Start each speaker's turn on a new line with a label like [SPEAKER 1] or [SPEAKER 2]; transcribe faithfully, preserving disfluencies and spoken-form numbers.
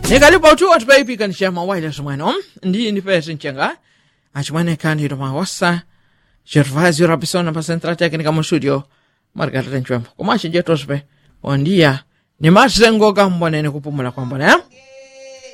[SPEAKER 1] Nekalipo tu watu baby kan shama wile sumano. Ndi ndi pesa nchenga. Achimane kandi do mawasa. Gervasio Robinson pa central tecnica mo studio. Margarita Nchwembo. Komashi je tospe. Ondia. Ni masengo gambone ne kupumula kwamba, eh?